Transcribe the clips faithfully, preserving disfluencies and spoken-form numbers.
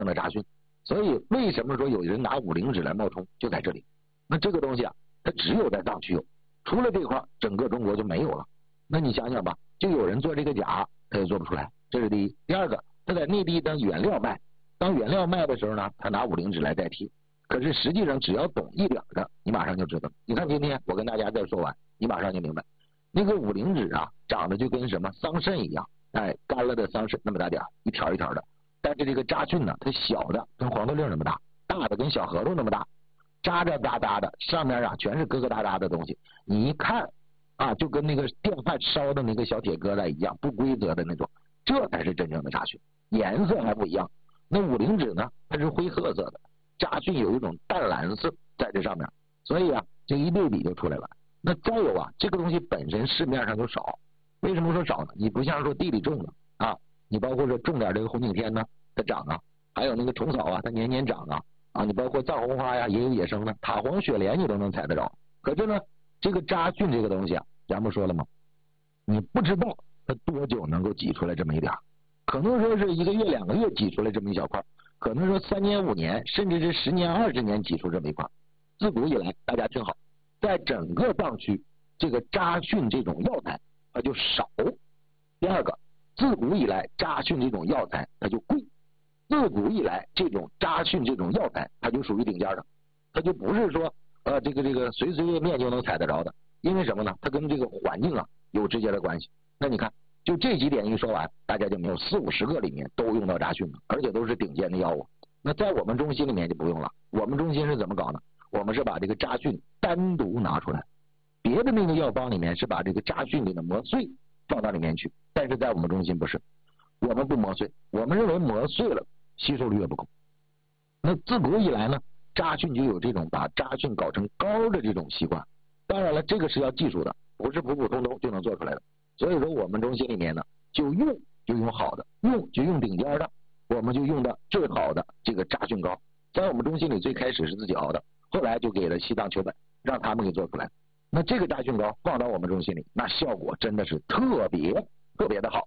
的扎讯。所以为什么说有人拿五灵脂来冒充，就在这里。那这个东西啊，它只有在藏区有，除了这块，整个中国就没有了。那你想想吧，就有人做这个假，他也做不出来，这是第一。第二个，他在内地当原料卖，当原料卖的时候呢，他拿五灵脂来代替。可是实际上只要懂一点的，你马上就知道。你看今天我跟大家再说完，你马上就明白，那个五灵脂啊，长得就跟什么桑葚一样，哎，干了的桑葚那么大点，一条一条的。但是这个扎菌呢，它小的跟黄豆粒那么大，大的跟小核桃那么大，渣渣哒哒的，上面啊全是疙疙瘩瘩的东西，你一看啊，就跟那个电饭烧的那个小铁疙瘩一样，不规则的那种，这才是真正的扎菌，颜色还不一样。那五灵脂呢，它是灰褐色的，扎菌有一种淡蓝色在这上面，所以啊，这一对比就出来了。那再有啊，这个东西本身市面上就少，为什么说少呢？你不像说地里种的啊。你包括说种点这个红景天呢，它长啊，还有那个虫草啊，它年年长啊啊，你包括藏红花呀，也有野生的塔黄雪莲，你都能采得着。可是呢，这个扎菌这个东西啊，咱不说了吗？你不知道它多久能够挤出来这么一点，可能说是一个月两个月挤出来这么一小块，可能说三年五年，甚至是十年二十年挤出这么一块。自古以来，大家听好，在整个藏区，这个扎菌这种药材它就少。第二个，自古以来扎讯这种药材它就贵，自古以来这种扎讯这种药材它就属于顶尖的，它就不是说呃这个这个随随便便就能采得着的。因为什么呢？它跟这个环境啊有直接的关系。那你看，就这几点一说完，大家就没有四五十个里面都用到扎讯了，而且都是顶尖的药物。那在我们中心里面就不用了，我们中心是怎么搞呢？我们是把这个扎讯单独拿出来，别的那个药方里面是把这个扎讯给它磨碎放到里面去，但是在我们中心不是，我们不磨碎，我们认为磨碎了吸收率也不够。那自古以来呢，扎讯就有这种把扎讯搞成膏的这种习惯。当然了，这个是要技术的，不是普普通通就能做出来的。所以说我们中心里面呢，就用就用好的，用就用顶尖的，我们就用的最好的这个扎讯膏。在我们中心里最开始是自己熬的，后来就给了西藏秋本，让他们给做出来。那这个扎讯膏放到我们中心里，那效果真的是特别特别的好。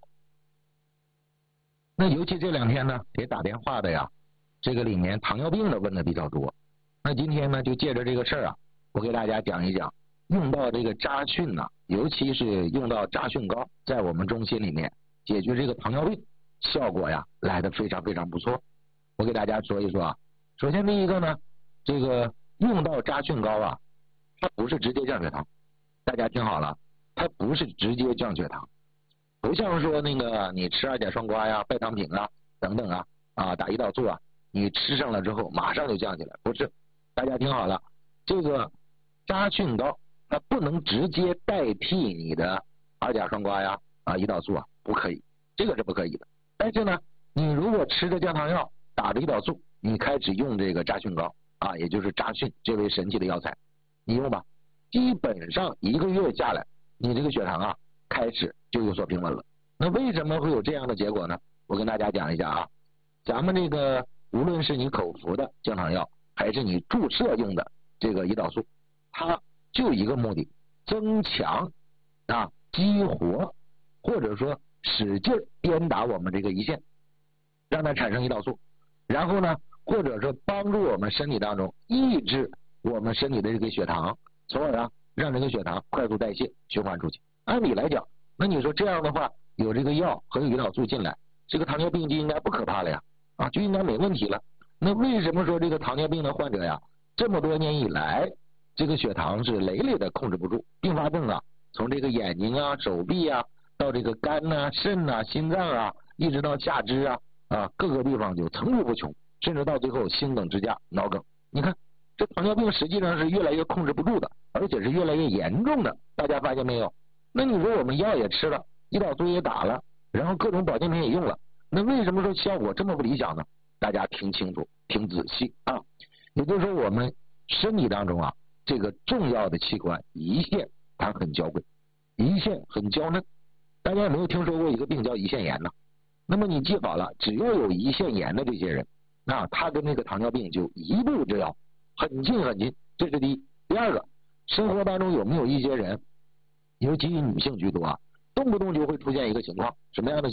那尤其这两天呢，给打电话的呀，这个里面糖尿病的问的比较多。那今天呢，就借着这个事儿啊，我给大家讲一讲，用到这个扎讯呢，尤其是用到扎讯膏，在我们中心里面解决这个糖尿病，效果呀来的非常非常不错。我给大家说一说啊，首先第一个呢，这个用到扎讯膏啊，它不是直接降血糖，大家听好了，它不是直接降血糖，不像说那个你吃二甲双胍呀、拜糖品啊等等啊啊打胰岛素啊，你吃上了之后马上就降起来，不是。大家听好了，这个扎讯膏它不能直接代替你的二甲双胍呀啊胰岛素啊，不可以，这个是不可以的。但是呢，你如果吃着降糖药，打着胰岛素，你开始用这个扎讯膏啊，也就是扎讯这位神奇的药材，你用吧，基本上一个月下来，你这个血糖啊开始就有所平稳了。那为什么会有这样的结果呢？我跟大家讲一下啊，咱们这个无论是你口服的降糖药，还是你注射用的这个胰岛素，它就一个目的，增强啊激活或者说使劲鞭打我们这个胰腺，让它产生胰岛素，然后呢或者说帮助我们身体当中抑制我们身体的这个血糖，从而啊让这个血糖快速代谢循环出去。按理来讲，那你说这样的话，有这个药和有胰岛素进来，这个糖尿病就应该不可怕了呀，啊就应该没问题了。那为什么说这个糖尿病的患者呀，这么多年以来，这个血糖是累累的控制不住，并发症啊，从这个眼睛啊、手臂啊，到这个肝呐、肾呐、心脏啊，一直到下肢啊啊各个地方就层出不穷，甚至到最后心梗支架、脑梗。你看这糖尿病实际上是越来越控制不住的，而且是越来越严重的，大家发现没有？那你说我们药也吃了，胰岛素也打了，然后各种保健品也用了，那为什么说效果这么不理想呢？大家听清楚听仔细啊，也就是说我们身体当中啊这个重要的器官胰腺它很娇贵，胰腺很娇嫩。大家有没有听说过一个病叫胰腺炎呢？那么你记好了，只要有胰腺炎的这些人，那他跟那个糖尿病就一步之遥，很近很近，这是第一。第二个，生活当中有没有一些人，尤其女性居多啊，动不动就会出现一个情况，什么样的情况